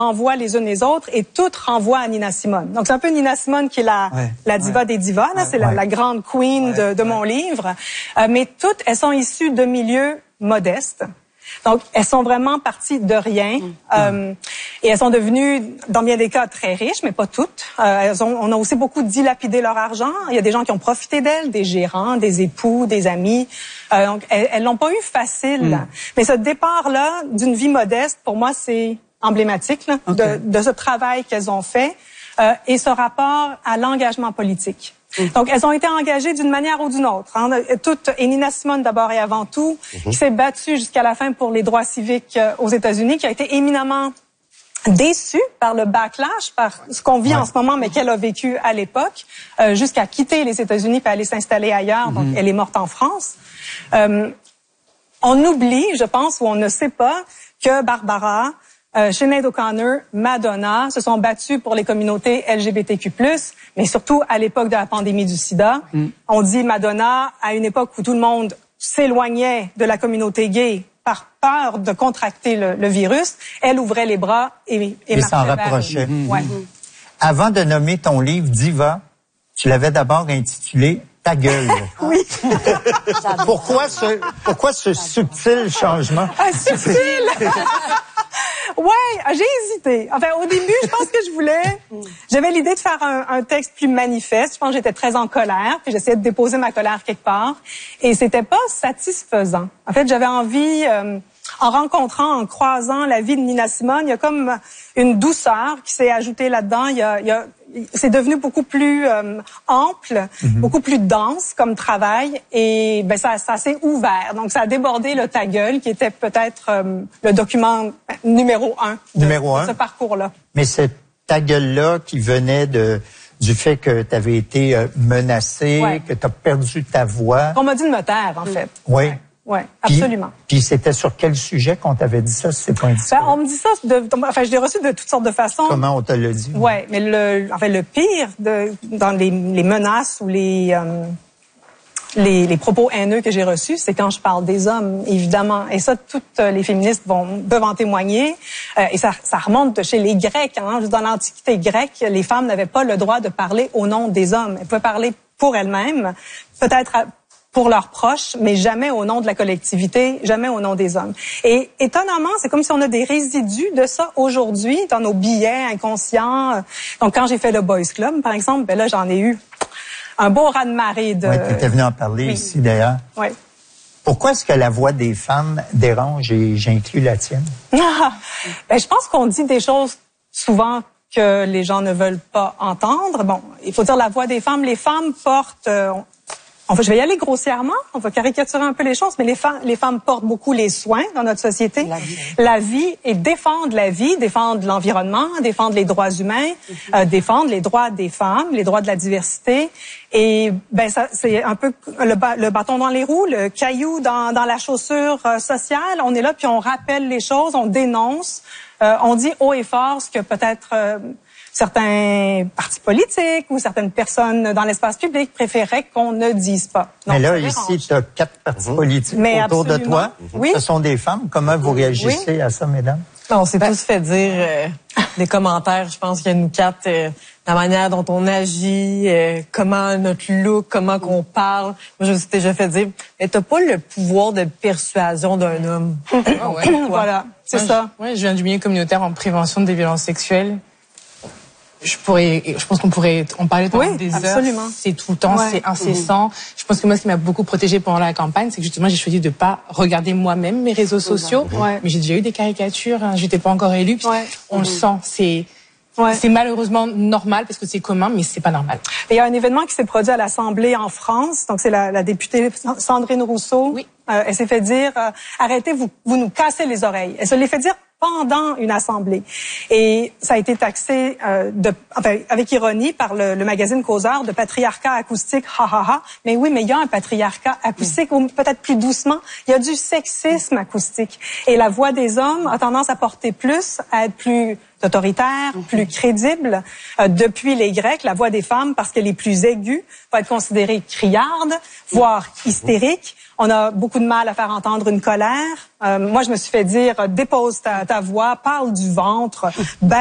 renvoient les unes les autres et toutes renvoient à Nina Simone. Donc c'est un peu Nina Simone qui est la diva des divas, là, c'est la grande queen de mon livre. Mais toutes, elles sont issues de milieux modestes. Donc, elles sont vraiment parties de rien. Et elles sont devenues, dans bien des cas, très riches, mais pas toutes. On a aussi beaucoup dilapidé leur argent. Il y a des gens qui ont profité d'elles, des gérants, des époux, des amis. Donc, elles l'ont pas eu facile. Mais ce départ-là d'une vie modeste, pour moi, c'est emblématique là, de ce travail qu'elles ont fait et ce rapport à l'engagement politique. Donc, elles ont été engagées d'une manière ou d'une autre. Hein. Et Nina Simone, d'abord et avant tout, qui s'est battue jusqu'à la fin pour les droits civiques aux États-Unis, qui a été éminemment déçue par le backlash, par ce qu'on vit en ce moment, mais qu'elle a vécu à l'époque, jusqu'à quitter les États-Unis pour aller s'installer ailleurs. Donc, elle est morte en France. On oublie, je pense, ou on ne sait pas, que Barbara, Sinead O'Connor, Madonna se sont battus pour les communautés LGBTQ+, mais surtout à l'époque de la pandémie du sida. On dit Madonna, à une époque où tout le monde s'éloignait de la communauté gay par peur de contracter le virus, elle ouvrait les bras et s'en rapprochait. Ouais. Avant de nommer ton livre Diva, tu l'avais d'abord intitulé Ta gueule. Oui. Pourquoi ce subtil changement? Ah, subtil! Ouais, j'ai hésité. Enfin, au début, je pense que j'avais l'idée de faire un texte plus manifeste. Je pense que j'étais très en colère, puis j'essayais de déposer ma colère quelque part. Et c'était pas satisfaisant. En fait, j'avais envie, en rencontrant, en croisant la vie de Nina Simone, il y a comme une douceur qui s'est ajoutée là-dedans. C'est devenu beaucoup plus ample, beaucoup plus dense comme travail, et ça s'est ouvert. Donc ça a débordé le Ta gueule, qui était peut-être le document numéro un de ce parcours-là. Mais cette Ta gueule-là qui venait du fait que tu avais été menacée, que tu as perdu ta voix. On m'a dit de me taire, en fait. Oui. Oui, absolument. Puis c'était sur quel sujet qu'on t'avait dit ça, si c'est pas indiscret? On me dit ça, je l'ai reçu de toutes sortes de façons. Comment on te l'a dit? Oui, mais le pire dans les menaces ou les propos haineux que j'ai reçus, c'est quand je parle des hommes, évidemment. Et ça, toutes les féministes peuvent en témoigner. Et ça remonte de chez les Grecs. Hein. Dans l'Antiquité grecque, les femmes n'avaient pas le droit de parler au nom des hommes. Elles pouvaient parler pour elles-mêmes, peut-être pour leurs proches, mais jamais au nom de la collectivité, jamais au nom des hommes. Et étonnamment, c'est comme si on a des résidus de ça aujourd'hui dans nos billets inconscients. Donc, quand j'ai fait le Boys Club, par exemple, là, j'en ai eu un beau raz-de-marée de... Oui, tu étais venu en parler ici, d'ailleurs. Oui. Pourquoi est-ce que la voix des femmes dérange, et j'inclus la tienne? Je pense qu'on dit des choses souvent que les gens ne veulent pas entendre. Bon, il faut dire la voix des femmes. Les femmes portent... je vais y aller grossièrement, on va caricaturer un peu les choses, mais les femmes portent beaucoup les soins dans notre société. La vie et défendent la vie, défendent l'environnement, défendent les droits humains, défendent les droits des femmes, les droits de la diversité. Et ça, c'est un peu le bâton dans les roues, le caillou dans la chaussure sociale. On est là puis on rappelle les choses, on dénonce, on dit haut et fort ce que peut-être certains partis politiques ou certaines personnes dans l'espace public préféraient qu'on ne dise pas. Donc, mais là, ici, tu as 4 partis politiques autour de toi. Oui. Ce sont des femmes. Comment vous réagissez à ça, mesdames? On s'est tous fait dire des commentaires, je pense qu'il y a nous 4, la manière dont on agit, comment notre look, comment qu'on parle. Moi, je me suis déjà fait dire, t'as pas le pouvoir de persuasion d'un homme. Voilà, c'est ça. Oui, je viens du milieu communautaire en prévention des violences sexuelles. Je pense qu'on pourrait en parler pendant des absolument. Heures. C'est tout le temps, c'est incessant. Je pense que moi, ce qui m'a beaucoup protégée pendant la campagne, c'est que justement, j'ai choisi de pas regarder moi-même mes réseaux sociaux. Mais j'ai déjà eu des caricatures. Hein, j'étais pas encore élue. On le sent. C'est malheureusement normal parce que c'est commun, mais c'est pas normal. Il y a un événement qui s'est produit à l'Assemblée en France. Donc, c'est la députée Sandrine Rousseau. Oui. Elle s'est fait dire, arrêtez, vous nous cassez les oreilles. Elle se l'est fait dire pendant une assemblée. Et ça a été taxé avec ironie par le magazine Causeur de patriarcat acoustique, Mais oui, mais il y a un patriarcat acoustique, ou peut-être plus doucement, il y a du sexisme acoustique. Et la voix des hommes a tendance à porter plus, à être plus autoritaire, plus crédible. Depuis les Grecs, la voix des femmes, parce qu'elle est plus aiguë, va être considérée criarde, voire hystérique. On a beaucoup de mal à faire entendre une colère. Moi, je me suis fait dire, dépose ta voix, parle du ventre,